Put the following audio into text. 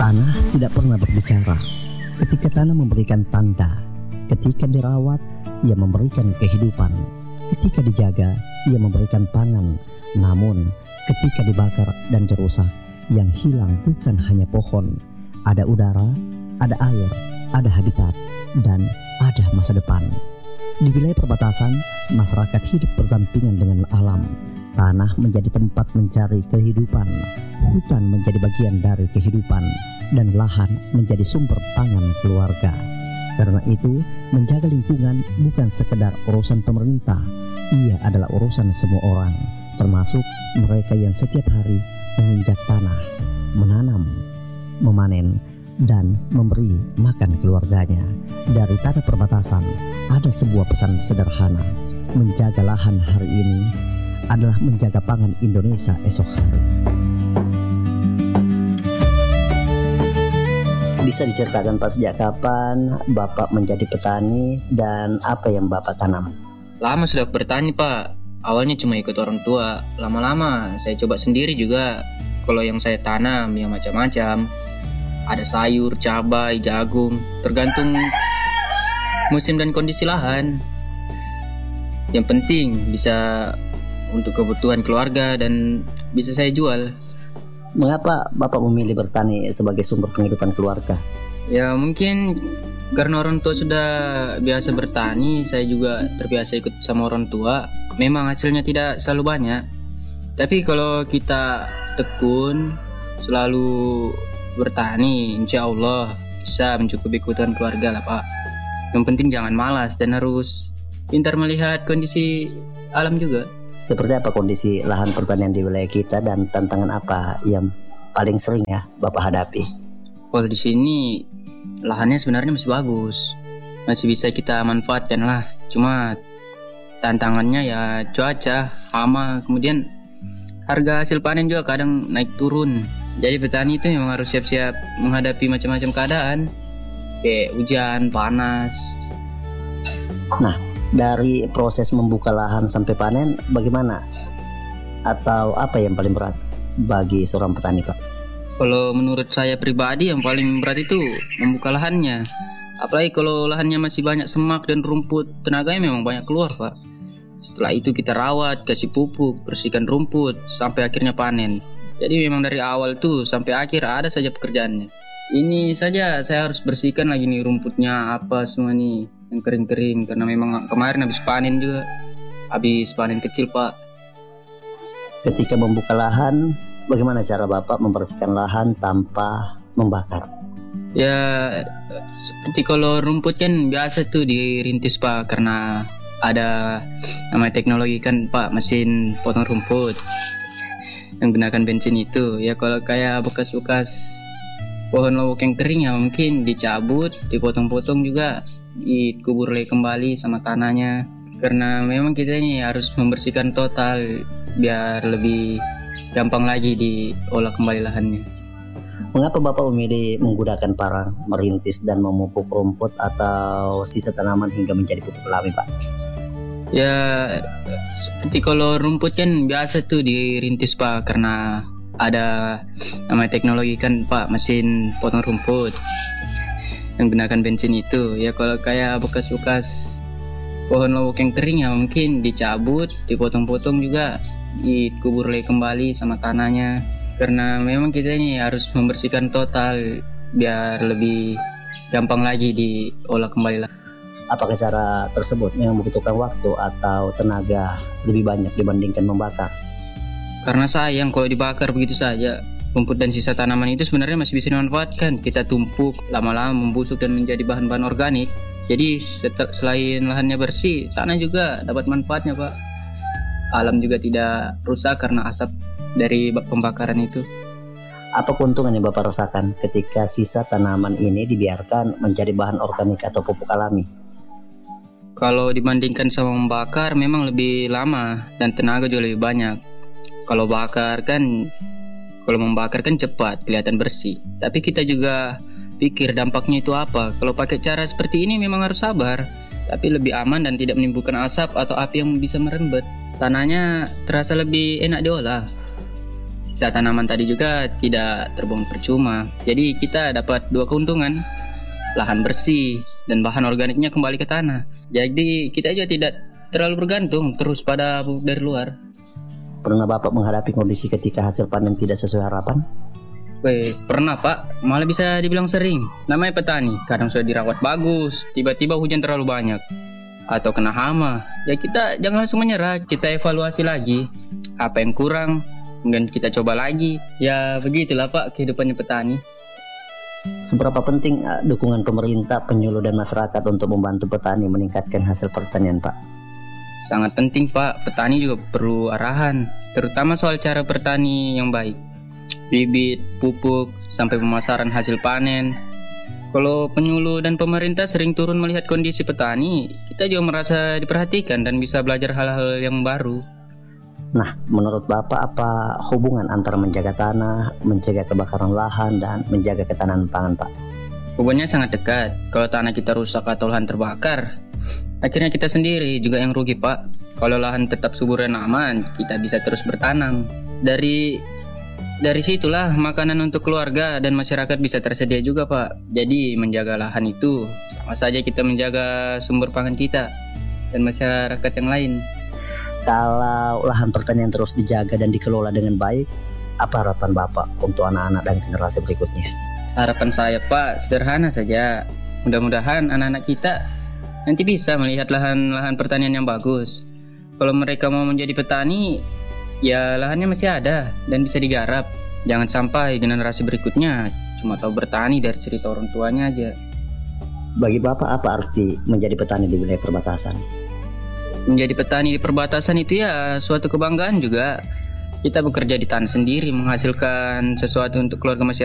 Tanah tidak pernah berbicara. Ketika tanah memberikan tanda, ketika dirawat, ia memberikan kehidupan. Ketika dijaga, ia memberikan pangan. Namun, ketika dibakar dan dirusak, yang hilang bukan hanya pohon. Ada udara, ada air, ada habitat, dan ada masa depan. Di wilayah perbatasan, masyarakat hidup berdampingan dengan alam. Tanah menjadi tempat mencari kehidupan, hutan menjadi bagian dari kehidupan, dan lahan menjadi sumber pangan keluarga. Karena itu, menjaga lingkungan bukan sekedar urusan pemerintah, ia adalah urusan semua orang, termasuk mereka yang setiap hari menginjak tanah, menanam, memanen, dan memberi makan keluarganya. Dari tanah perbatasan, ada sebuah pesan sederhana: menjaga lahan hari ini adalah menjaga pangan Indonesia esok hari. Bisa diceritakan Pak, sejak kapan Bapak menjadi petani dan apa yang Bapak tanam? Lama sudah bertani Pak. Awalnya cuma ikut orang tua. Lama-lama saya coba sendiri juga. Kalau yang saya tanam yang macam-macam. Ada sayur, cabai, jagung. Tergantung musim dan kondisi lahan. Yang penting bisa untuk kebutuhan keluarga dan bisa saya jual. Mengapa Bapak memilih bertani sebagai sumber penghidupan keluarga? Ya mungkin karena orang tua sudah biasa bertani, saya juga terbiasa ikut sama orang tua. Memang hasilnya tidak selalu banyak, tapi kalau kita tekun selalu bertani, insya Allah bisa mencukupi kebutuhan keluarga lah Pak. Yang penting jangan malas dan harus pintar melihat kondisi alam juga. Seperti apa kondisi lahan pertanian di wilayah kita dan tantangan apa yang paling sering ya Bapak hadapi? Kalau di sini lahannya sebenarnya masih bagus, masih bisa kita manfaatkan lah. Cuma tantangannya ya cuaca, hama, kemudian harga hasil panen juga kadang naik turun. Jadi petani itu memang harus siap-siap menghadapi macam-macam keadaan, kayak hujan, panas. Nah, dari proses membuka lahan sampai panen bagaimana? Atau apa yang paling berat bagi seorang petani Pak? Kalau menurut saya pribadi yang paling berat itu membuka lahannya. Apalagi kalau lahannya masih banyak semak dan rumput, tenaganya memang banyak keluar Pak. Setelah itu kita rawat, kasih pupuk, bersihkan rumput, sampai akhirnya panen. Jadi memang dari awal tuh sampai akhir ada saja pekerjaannya. Ini saja saya harus bersihkan lagi nih rumputnya apa semua nih yang kering-kering, karena memang kemarin habis panen juga. Habis panen kecil Pak. Ketika membuka lahan, bagaimana cara Bapak membersihkan lahan tanpa membakar? Ya seperti kalau rumput kan biasa tuh dirintis Pak, karena ada namanya teknologi kan Pak, mesin potong rumput yang gunakan bensin itu. Ya kalau kayak bekas-bekas pohon lobok yang kering ya mungkin dicabut, dipotong-potong juga, dikubur lagi kembali sama tanahnya. Karena memang kita ini harus membersihkan total biar lebih gampang lagi diolah kembali lahannya. Mengapa Bapak memilih menggunakan parang, merintis dan memupuk rumput atau sisa tanaman hingga menjadi pupuk alami Pak? Ya seperti kalau rumput kan biasa tuh dirintis Pak, karena ada namanya teknologi kan Pak, mesin potong rumput yang gunakan bensin itu. Ya kalau kayak bekas-bekas pohon lobok yang kering ya mungkin dicabut, dipotong-potong juga, dikubur lagi kembali sama tanahnya. Karena memang kita ini harus membersihkan total biar lebih gampang lagi diolah kembali lah. Apakah cara tersebut memang membutuhkan waktu atau tenaga lebih banyak dibandingkan membakar? Karena sayang kalau dibakar begitu saja. Rumput dan sisa tanaman itu sebenarnya masih bisa dimanfaatkan. Kita tumpuk, lama-lama membusuk dan menjadi bahan-bahan organik. Jadi selain lahannya bersih, tanah juga dapat manfaatnya Pak. Alam juga tidak rusak karena asap dari pembakaran itu. Apa keuntungan yang Bapak rasakan ketika sisa tanaman ini dibiarkan menjadi bahan organik atau pupuk alami? Kalau dibandingkan sama membakar memang lebih lama dan tenaga juga lebih banyak. Kalau membakar kan cepat, kelihatan bersih. Tapi kita juga pikir dampaknya itu apa. Kalau pakai cara seperti ini memang harus sabar, tapi lebih aman dan tidak menimbulkan asap atau api yang bisa merembet. Tanahnya terasa lebih enak diolah. sisa tanaman tadi juga tidak terbuang percuma. Jadi kita dapat dua keuntungan, lahan bersih dan bahan organiknya kembali ke tanah. Jadi kita juga tidak terlalu bergantung terus pada pupuk dari luar. Pernah Bapak menghadapi kondisi ketika hasil panen tidak sesuai harapan? Pernah Pak, malah bisa dibilang sering. Namanya petani, kadang sudah dirawat bagus, tiba-tiba hujan terlalu banyak atau kena hama. Ya kita jangan langsung menyerah, kita evaluasi lagi apa yang kurang, kemudian kita coba lagi. Ya begitulah Pak kehidupannya petani. Seberapa penting dukungan pemerintah, penyuluh dan masyarakat untuk membantu petani meningkatkan hasil pertanian, Pak? Sangat penting Pak, petani juga perlu arahan, terutama soal cara bertani yang baik. Bibit, pupuk, sampai pemasaran hasil panen. Kalau penyuluh dan pemerintah sering turun melihat kondisi petani, kita juga merasa diperhatikan dan bisa belajar hal-hal yang baru. Nah, menurut Bapak apa hubungan antara menjaga tanah, mencegah kebakaran lahan, dan menjaga ketahanan pangan, Pak? Hubungannya sangat dekat. Kalau tanah kita rusak atau lahan terbakar, akhirnya kita sendiri juga yang rugi Pak. Kalau lahan tetap subur dan aman, kita bisa terus bertanam. Dari situlah makanan untuk keluarga dan masyarakat bisa tersedia juga Pak. Jadi menjaga lahan itu sama saja kita menjaga sumber pangan kita dan masyarakat yang lain. Kalau lahan pertanian terus dijaga dan dikelola dengan baik, apa harapan Bapak untuk anak-anak dan generasi berikutnya? Harapan saya Pak sederhana saja. Mudah-mudahan anak-anak kita nanti bisa melihat lahan-lahan pertanian yang bagus. Kalau mereka mau menjadi petani, ya lahannya masih ada dan bisa digarap. Jangan sampai generasi berikutnya cuma tahu bertani dari cerita orang tuanya aja. Bagi Bapak apa arti menjadi petani di wilayah perbatasan? Menjadi petani di perbatasan itu ya suatu kebanggaan juga. Kita bekerja di tanah sendiri, menghasilkan sesuatu untuk keluarga masyarakat.